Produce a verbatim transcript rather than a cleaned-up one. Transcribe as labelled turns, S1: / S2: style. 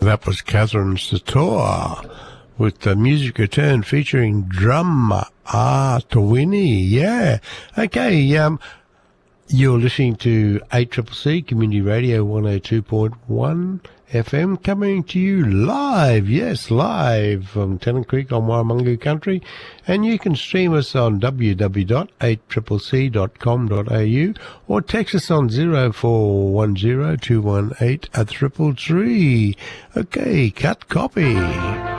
S1: That was Catherine Sator with the Music Return featuring Drum Ah Tawini. Yeah. Okay. Um, you're listening to eight C C C Community Radio one oh two point one F M, coming to you live, yes, live from Tennant Creek on Warramungu Country, and you can stream us on w w w dot eight c c c dot com dot a u or text us on zero four one zero two one eight three three three. Okay, cut copy.